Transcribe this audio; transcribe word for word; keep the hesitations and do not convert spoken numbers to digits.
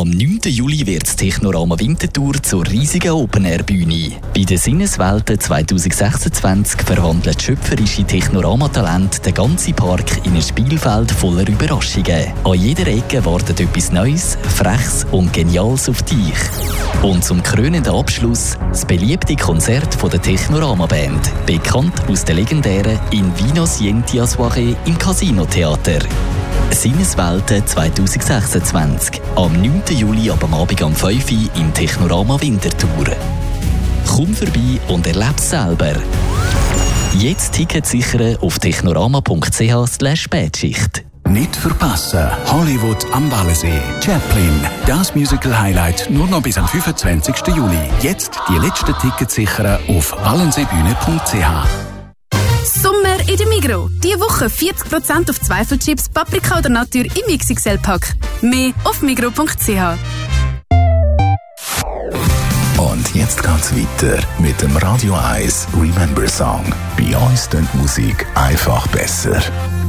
Am neunten Juli wird das Technorama Winterthur zur riesigen Open-Air-Bühne. Bei den Sinneswelten zwanzig sechsundzwanzig verwandelt schöpferische Technorama-Talente den ganzen Park in ein Spielfeld voller Überraschungen. An jeder Ecke wartet etwas Neues, Freches und Geniales auf dich. Und zum krönenden Abschluss das beliebte Konzert von der Technorama-Band, bekannt aus der legendären In Vino Sienti a Soirée im Casino-Theater. Sinneswelten zwanzig sechsundzwanzig. Am neunten Juli ab am Abend um fünf Uhr im Technorama Winterthur. Komm vorbei und erlebe es selber. Jetzt Tickets sichern auf technorama punkt c h slash spätschicht. Nicht verpassen. Hollywood am Wallensee. Chaplin. Das Musical-Highlight nur noch bis am fünfundzwanzigsten Juli. Jetzt die letzten Tickets sichern auf wallenseebühne punkt c h. Sommer in der Migros. Diese Woche vierzig Prozent auf Zweifelchips, Paprika oder Natur im X X L-Pack. Mehr auf migros punkt c h. Und jetzt geht's weiter mit dem Radio eins Remember Song. Bei uns klingt Musik einfach besser.